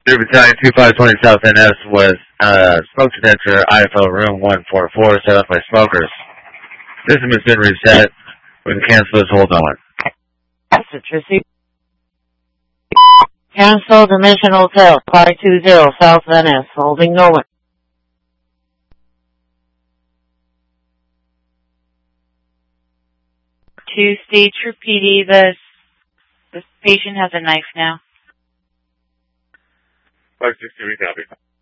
Deer Battalion 2520 South NS was smoke detector IFO room 144 set up by smokers. System has been reset. We can cancel this. Hold on. Citrusy. Cancel Dimension Hotel 520 South NS, holding no one. To state for PD, this patient has a knife now. 563 copy.